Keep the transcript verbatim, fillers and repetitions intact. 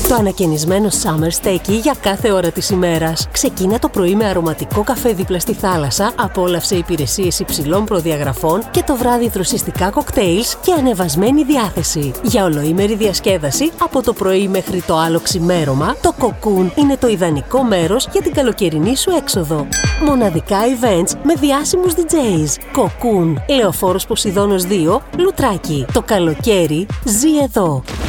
Το ανακαινισμένο Summer Steaky για κάθε ώρα της ημέρας. Ξεκίνα το πρωί με αρωματικό καφέ δίπλα στη θάλασσα, απόλαυσε υπηρεσίες υψηλών προδιαγραφών και το βράδυ δροσιστικά κοκτέιλς και ανεβασμένη διάθεση. Για ολοήμερη διασκέδαση, από το πρωί μέχρι το άλλο ξημέρωμα, το Cocoon είναι το ιδανικό μέρος για την καλοκαιρινή σου έξοδο. Μοναδικά events με διάσημους ντι τζέις. Cocoon, Λεωφόρος Ποσειδώνος δύο, Λουτράκι. Το καλοκαίρι ζει εδώ.